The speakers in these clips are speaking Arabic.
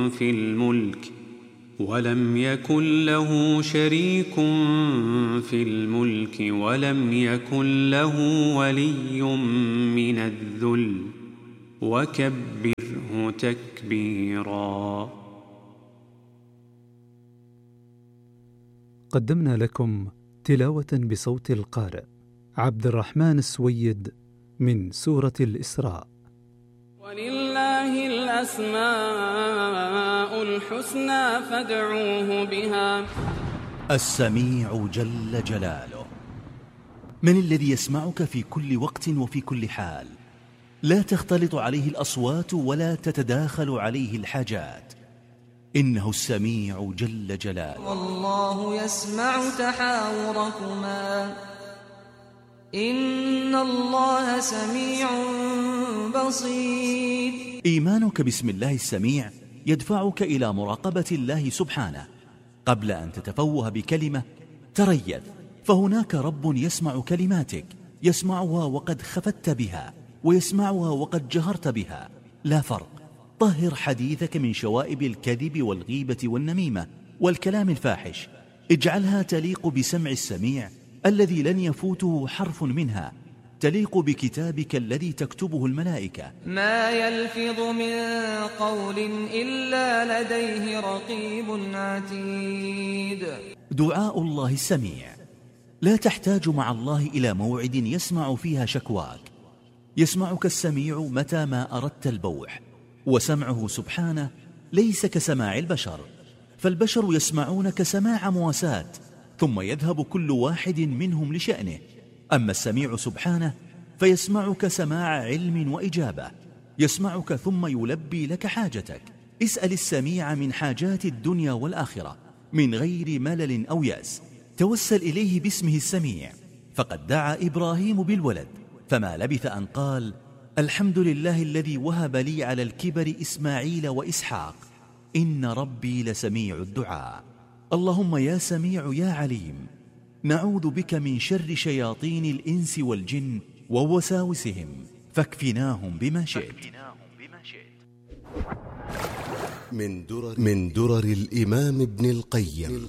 في الملك ولم يكن له شريك في الملك ولم يكن له ولي من الذل وكبره تكبيرا. قدمنا لكم تلاوة بصوت القارئ عبد الرحمن السويد من سورة الإسراء. ولله الأسماء الحسنى فادعوه بها. السميع جل جلاله، من الذي يسمعك في كل وقت وفي كل حال، لا تختلط عليه الأصوات ولا تتداخل عليه الحاجات، إنه السميع جل جلاله. والله يسمع تحاوركما إن الله سميع بصير. إيمانك باسم الله السميع يدفعك إلى مراقبة الله سبحانه. قبل أن تتفوه بكلمة تريث، فهناك رب يسمع كلماتك، يسمعها وقد خفت بها ويسمعها وقد جهرت بها، لا فرق. طهر حديثك من شوائب الكذب والغيبة والنميمة والكلام الفاحش، اجعلها تليق بسمع السميع الذي لن يفوته حرف منها، تليق بكتابك الذي تكتبه الملائكة. ما يلفظ من قول إلا لديه رقيب عتيد. دعاء الله السميع، لا تحتاج مع الله إلى موعد يسمع فيها شكواك. يسمعك السميع متى ما أردت البوح، وسمعه سبحانه ليس كسماع البشر، فالبشر يسمعونك سماع مواساة ثم يذهب كل واحد منهم لشأنه، أما السميع سبحانه فيسمعك سماع علم وإجابة، يسمعك ثم يلبي لك حاجتك. اسأل السميع من حاجات الدنيا والآخرة من غير ملل أو يأس، توسل إليه باسمه السميع، فقد دعا إبراهيم بالولد فما لبث أن قال: الحمد لله الذي وهب لي على الكبر إسماعيل وإسحاق إن ربي لسميع الدعاء. اللهم يا سميع يا عليم، نعوذ بك من شر شياطين الإنس والجن ووساوسهم، فاكفناهم بما شئت. من درر الإمام ابن القيم.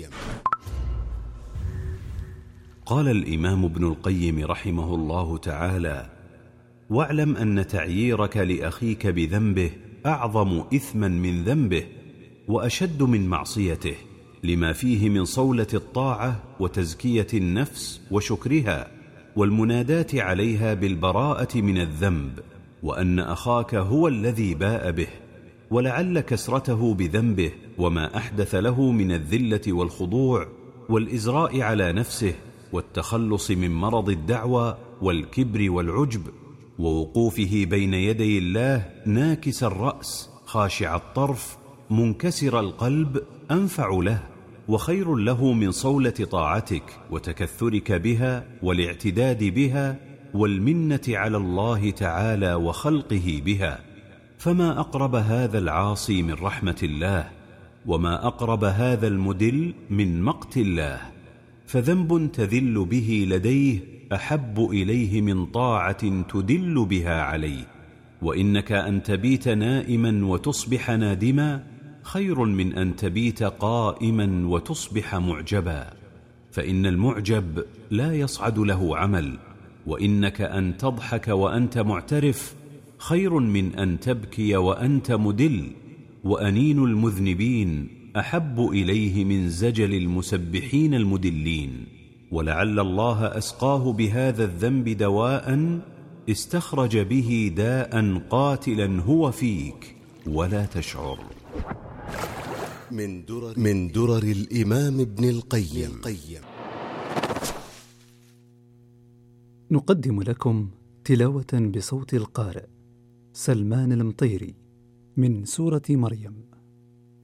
قال الإمام ابن القيم رحمه الله تعالى: واعلم أن تعييرك لأخيك بذنبه أعظم إثما من ذنبه وأشد من معصيته، لما فيه من صولة الطاعة وتزكية النفس وشكرها والمناداة عليها بالبراءة من الذنب، وأن أخاك هو الذي باء به، ولعل كسرته بذنبه وما أحدث له من الذلة والخضوع والإزراء على نفسه والتخلص من مرض الدعوى والكبر والعجب، ووقوفه بين يدي الله ناكس الرأس خاشع الطرف منكسر القلب أنفع له وخير له من صولة طاعتك وتكثرك بها والاعتداد بها والمنة على الله تعالى وخلقه بها. فما أقرب هذا العاصي من رحمة الله، وما أقرب هذا المدل من مقت الله، فذنب تذل به لديه أحب إليه من طاعة تدل بها عليه. وإنك أن تبيت نائما وتصبح نادما خير من أن تبيت قائما وتصبح معجبا، فإن المعجب لا يصعد له عمل، وإنك أن تضحك وأنت معترف خير من أن تبكي وأنت مدل، وأنين المذنبين أحب إليه من زجل المسبحين المدلين. ولعل الله أسقاه بهذا الذنب دواء استخرج به داء قاتلا هو فيك ولا تشعر. من درر الإمام ابن القيم. نقدم لكم تلاوة بصوت القارئ سلمان المطيري من سورة مريم.